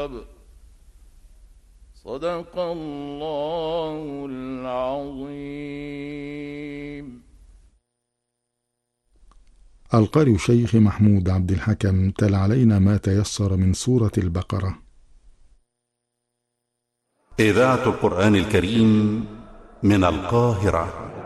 وهب. صدق الله العظيم. القارئ الشيخ محمود عبد الحكم تلا علينا ما تيسر من سورة البقرة. إذاعة القرآن الكريم من القاهرة.